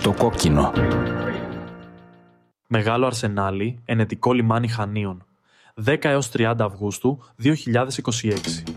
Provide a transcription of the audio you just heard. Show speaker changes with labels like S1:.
S1: Το κόκκινο.
S2: Μεγάλο Αρσενάλι, ενετικό λιμάνι Χανίων. 10 έως 30 Αυγούστου 2026.